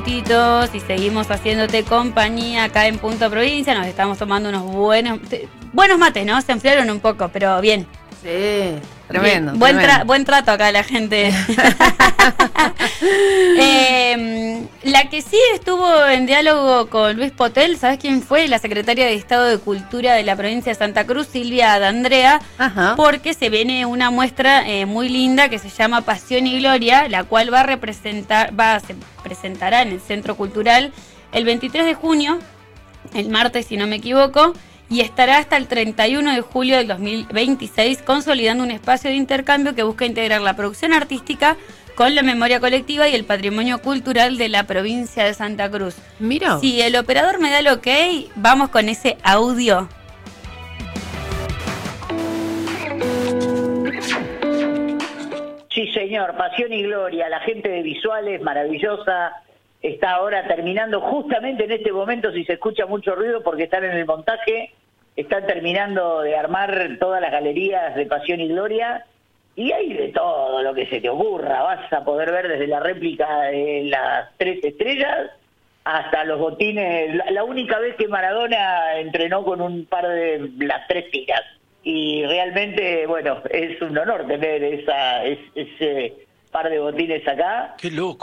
Y seguimos haciéndote compañía acá en Punto Provincia. Nos estamos tomando unos buenos mates, ¿no? Se enfriaron un poco, pero bien. Sí, tremendo. Bien, buen trato acá la gente. La que sí estuvo en diálogo con Luis Potel, ¿sabes quién fue? La secretaria de Estado de Cultura de la provincia de Santa Cruz, Silvia D'Andrea. Ajá. Porque se viene una muestra muy linda que se llama Pasión y Gloria, la cual se presentará en el Centro Cultural el 23 de junio, el martes si no me equivoco, y estará hasta el 31 de julio del 2026, consolidando un espacio de intercambio que busca integrar la producción artística con la memoria colectiva y el patrimonio cultural de la provincia de Santa Cruz. Mira. Si el operador me da el ok, vamos con ese audio. Sí, señor, Pasión y Gloria, la gente de Visuales, maravillosa, está ahora terminando justamente en este momento, si se escucha mucho ruido porque están en el montaje, están terminando de armar todas las galerías de Pasión y Gloria, y hay de todo lo que se te ocurra, vas a poder ver desde la réplica de las 3 estrellas hasta los botines, la única vez que Maradona entrenó con un par de las 3 tiras. Y realmente, bueno, es un honor tener ese par de botines acá. Qué loco.